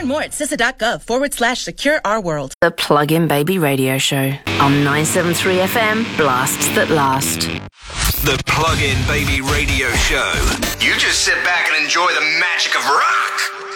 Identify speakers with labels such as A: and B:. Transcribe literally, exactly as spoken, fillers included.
A: Learn more at cisa.gov forward slash secure our world.
B: The Plug-in Baby Radio Show on nine seven three F M, blasts that last.
C: The Plug-in Baby Radio Show.
D: You just sit back and enjoy the magic of rock.